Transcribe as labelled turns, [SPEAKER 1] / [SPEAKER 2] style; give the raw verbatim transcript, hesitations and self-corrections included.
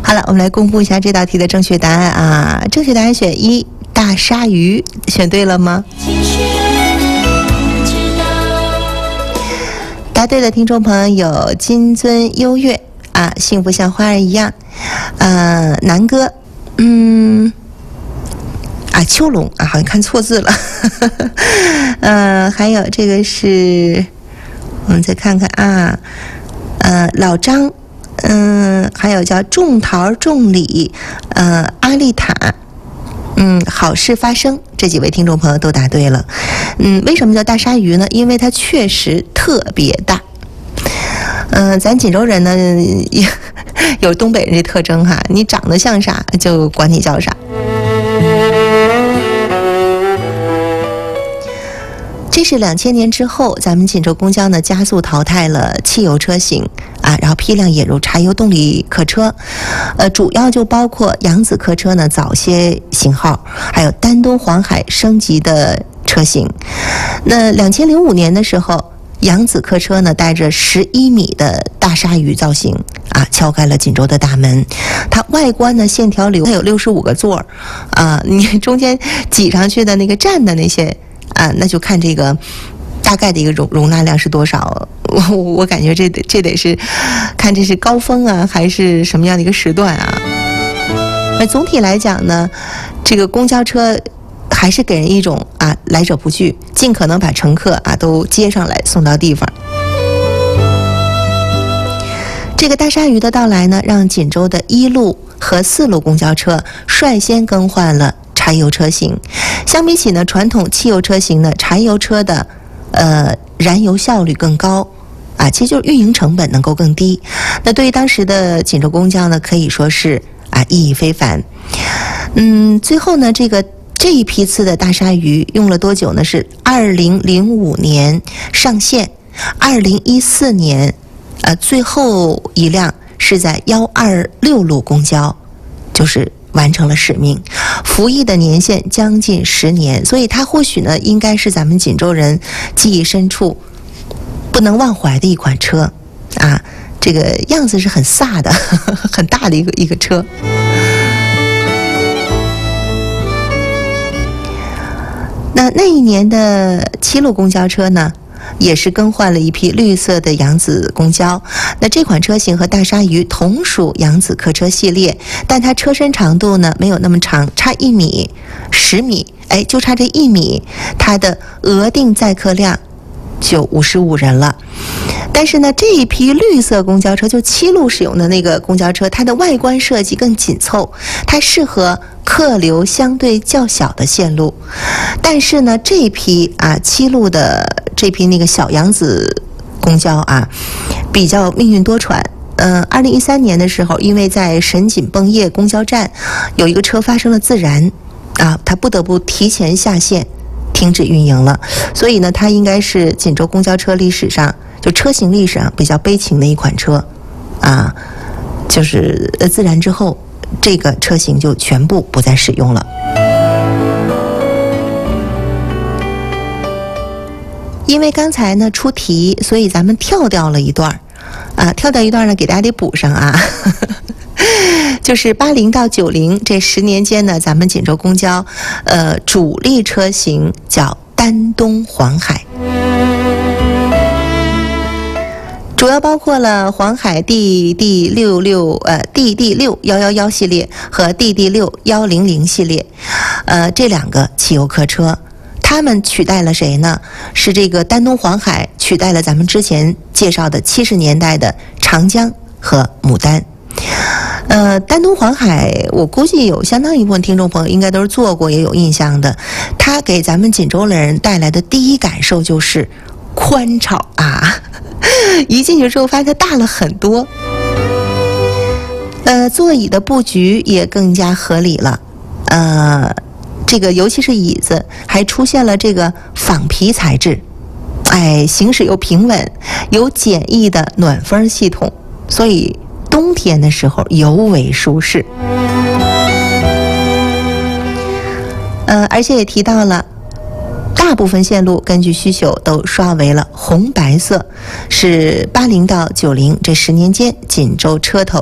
[SPEAKER 1] 好了，我们来公布一下这道题的正确答案啊！正确答案选一，大鲨鱼，选对了吗？答对的听众朋友有金尊优越啊，幸福像花儿一样，呃，南哥，嗯，啊，秋龙啊，好像看错字了，呃，还有这个是，我们再看看啊，呃，老张。嗯，还有叫种桃种李，呃，阿丽塔，嗯，好事发生，这几位听众朋友都答对了。嗯，为什么叫大鲨鱼呢？因为它确实特别大。嗯、呃，咱锦州人呢也有东北人这特征哈，你长得像啥就管你叫啥。这是两千年之后，咱们锦州公交呢加速淘汰了汽油车型啊，然后批量引入柴油动力客车，呃，主要就包括扬子客车呢早些型号，还有丹东黄海升级的车型。那两千零五年的时候，扬子客车呢带着十一米的大鲨鱼造型啊，敲开了锦州的大门。它外观呢线条流，它有六十五个座儿啊，你中间挤上去的那个站的那些。啊，那就看这个大概的一个容容纳量是多少。我我感觉这得这得是看这是高峰啊，还是什么样的一个时段啊？那总体来讲呢，这个公交车还是给人一种啊来者不拒，尽可能把乘客啊都接上来送到地方。这个大鲨鱼的到来呢，让锦州的一路和四路公交车率先更换了柴油车型。相比起呢传统汽油车型呢，柴油车的呃燃油效率更高啊，其实就是运营成本能够更低。那对于当时的锦州公交呢，可以说是啊意义非凡。嗯，最后呢，这个这一批次的大鲨鱼用了多久呢？是二零零五年上线，二零一四年呃最后一辆是在幺二六路公交，就是完成了使命，服役的年限将近十年，所以它或许呢，应该是咱们锦州人记忆深处不能忘怀的一款车啊。这个样子是很飒的，呵呵很大的一个一个车。那那一年的七路公交车呢，也是更换了一批绿色的扬子公交。那这款车型和大鲨鱼同属扬子客车系列，但它车身长度呢没有那么长，差一米、十米，哎，就差这一米，它的额定载客量就五十五人了。但是呢，这一批绿色公交车，就七路使用的那个公交车，它的外观设计更紧凑，它适合客流相对较小的线路。但是呢，这批啊七路的这批那个小扬子公交啊，比较命运多舛。嗯、呃，二零一三年的时候，因为在沈锦泵业公交站有一个车发生了自燃，啊，它不得不提前下线，停止运营了。所以呢，它应该是锦州公交车历史上就车型历史上比较悲情的一款车，啊，就是呃自燃之后，这个车型就全部不再使用了。因为刚才呢出题，所以咱们跳掉了一段啊，跳掉一段呢，给大家得补上啊。就是八零到九零这十年间呢，咱们锦州公交，呃，主力车型叫丹东黄海，主要包括了黄海 D D 六六呃 D D 六幺幺幺系列和 D D 六幺零零系列，呃，这两个汽油客车。他们取代了谁呢？是这个丹东黄海取代了咱们之前介绍的七十年代的长江和牡丹。呃，丹东黄海，我估计有相当一部分听众朋友应该都是坐过，也有印象的。它给咱们锦州人带来的第一感受就是宽敞啊！一进去之后发现它大了很多，呃，座椅的布局也更加合理了，呃。这个尤其是椅子还出现了这个仿皮材质，哎，行驶又平稳，有简易的暖风系统，所以冬天的时候尤为舒适。呃，而且也提到了，大部分线路根据需求都刷为了红白色，是八零到九零这十年间锦州车头